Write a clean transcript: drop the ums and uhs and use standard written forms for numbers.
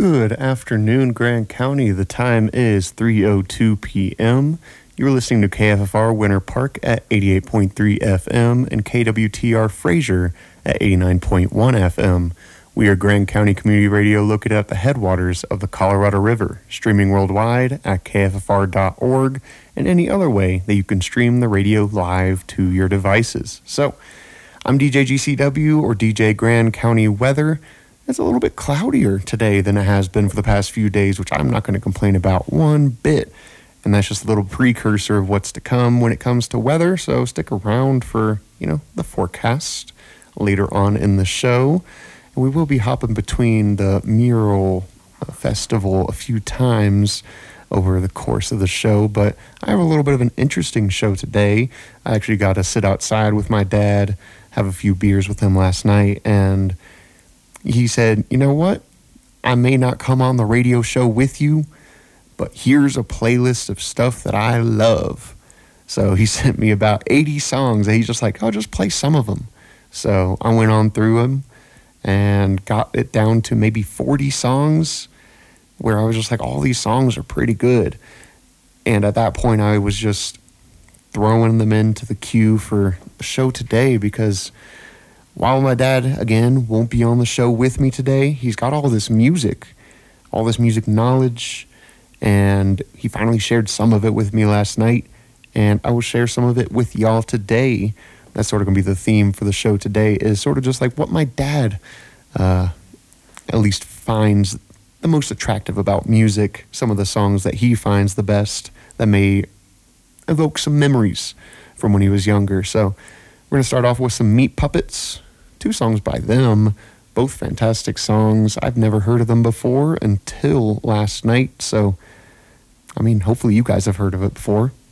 Good afternoon, Grand County. The time is 3:02 p.m. You're listening to KFFR Winter Park at 88.3 FM and KWTR Fraser at 89.1 FM. We are Grand County Community Radio located at the headwaters of the Colorado River, streaming worldwide at kffr.org and any other way that you can stream the radio live to your devices. So, I'm DJ GCW or DJ Grand County Weather. It's a little bit cloudier today than it has been for the past few days, which I'm not going to complain about one bit. And that's just a little precursor of what's to come when it comes to weather. So stick around for, the forecast later on in the show. And we will be hopping between the mural festival a few times over the course of the show. But I have a little bit of an interesting show today. I actually got to sit outside with my dad, have a few beers with him last night, and he said, you know what? I may not come on the radio show with you, but here's a playlist of stuff that I love. So he sent me about 80 songs, and he's just like, just play some of them. So I went on through them and got it down to maybe 40 songs where I was just like, all these songs are pretty good. And at that point, I was just throwing them into the queue for the show today because while my dad, again, won't be on the show with me today, he's got all this music knowledge, and he finally shared some of it with me last night, and I will share some of it with y'all today. That's sort of going to be the theme for the show today, is sort of just like what my dad at least finds the most attractive about music, some of the songs that he finds the best that may evoke some memories from when he was younger. So we're going to start off with some Meat Puppets. 2 songs by them, both fantastic songs. I've never heard of them before until last night, so, hopefully you guys have heard of it before.